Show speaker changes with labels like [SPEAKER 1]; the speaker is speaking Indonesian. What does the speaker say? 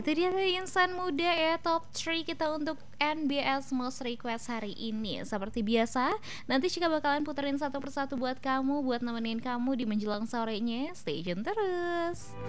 [SPEAKER 1] Itu dia tadi insan muda ya, top 3 kita untuk NBS Most Request hari ini. Seperti biasa, nanti Cika bakalan puterin satu persatu buat kamu, buat nemenin kamu di menjelang sorenya. Stay tune terus.